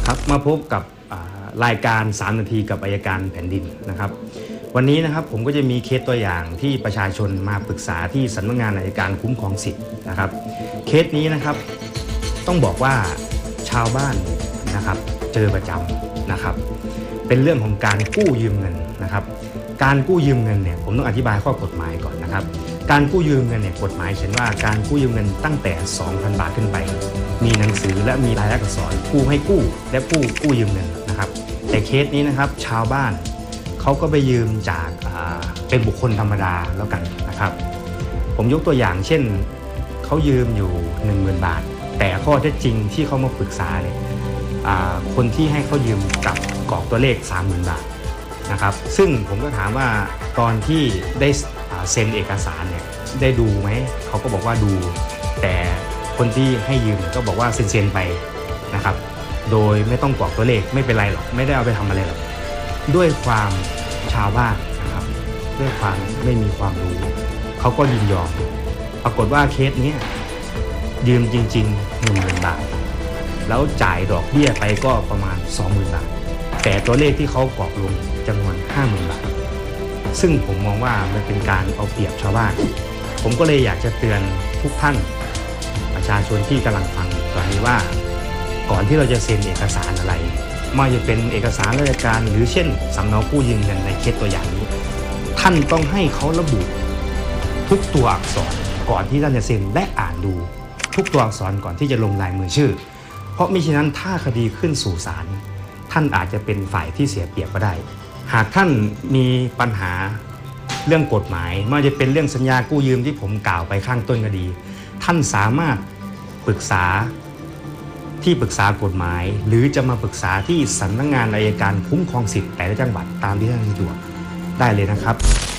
ครับมาพบกับรายการ3นาทีกับอัยการแผ่นดินนะครับวันนี้นะครับผมก็จะมีเคสตัวอย่างที่ประชาชนมาปรึกษาที่สำนักงานอัยการคุ้มครองสิทธิ์นะครับเคสนี้นะครับต้องบอกว่าชาวบ้านนะครับเจอประจำนะครับเป็นเรื่องของการกู้ยืมเงินนะครับการกู้ยืมเงินเนี่ยผมต้องอธิบายข้อกฎหมายก่อนนะครับการกู้ยืมเงินเนี่ยกฎหมายเขียนว่าการกู้ยืมเงินตั้งแต่ 2,000 บาทขึ้นไปมีหนังสือและมีลายลักษณ์อักษรผู้ให้กู้และผู้กู้ยืมเงินนะครับแต่เคสนี้นะครับชาวบ้านเขาก็ไปยืมจากเป็นบุคคลธรรมดาแล้วกันนะครับผมยกตัวอย่างเช่นเขายืมอยู่ 10,000 บาทแต่ข้อเท็จจริงที่เขามาปรึกษาเนี่ยคนที่ให้เขายืมกับกรอกตัวเลข 30,000 บาทนะครับซึ่งผมก็ถามว่าตอนที่ได้เซ็นเอกสารเนี่ยได้ดูไหมเขาก็บอกว่าดูแต่คนที่ให้ยืมก็บอกว่าเซ็นไปนะครับโดยไม่ต้องกรอกตัวเลขไม่เป็นไรหรอกไม่ได้เอาไปทำอะไรหรอกด้วยความชาวบ้านนะครับด้วยความไม่มีความรู้เขาก็ยินยอมปรากฏว่าเคสนี้ยืมจริงๆ 10,000 บาทแล้วจ่ายดอกเบี้ยไปก็ประมาณ 20,000 บาทแต่ตัวเลขที่เขากรอกลงจำนวน 50,000 บาทซึ่งผมมองว่ามันเป็นการเอาเปรียบชาวบ้านผมก็เลยอยากจะเตือนทุกท่านประชาชนที่กำลังฟังตอนนี้ว่าก่อนที่เราจะเซ็นเอกสารอะไรไม่ว่าจะเป็นเอกสารราชการหรือเช่นสำเนากู้ยืมเงินในเคสตัวอย่างนี้ท่านต้องให้เขาระบุทุกตัวอักษรก่อนที่ท่านจะเซ็นและอ่านดูทุกตัวอักษรก่อนที่จะลงลายมือชื่อเพราะมิฉะนั้นถ้าคดีขึ้นสู่ศาลท่านอาจจะเป็นฝ่ายที่เสียเปรียบก็ได้หากท่านมีปัญหาเรื่องกฎหมายไม่ว่าจะเป็นเรื่องสัญญากู้ยืมที่ผมกล่าวไปข้างต้นก็ดีท่านสามารถปรึกษาที่ปรึกษากฎหมายหรือจะมาปรึกษาที่สำนักงานอัยการคุ้มครองสิทธิ์แต่ละจังหวัดตามที่ท่านสะดวกได้เลยนะครับ